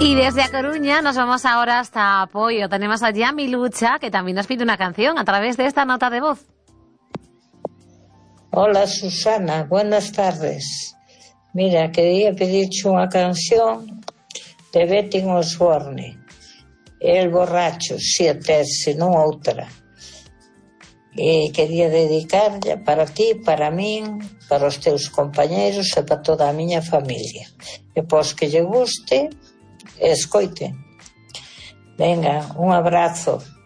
Y desde A Coruña nos vamos ahora hasta Apoio. Tenemos a Yami Lucha, que también nos pide una canción a través de esta nota de voz. Hola Susana, buenas tardes. Mira, quería pedirte unha canción de Betty Osborne, El borracho, si a terce, non outra. E quería dedicarlla para ti, para min, para os teus compañeros e para toda a miña familia. E pois que lle guste, escoite. Venga, un abrazo.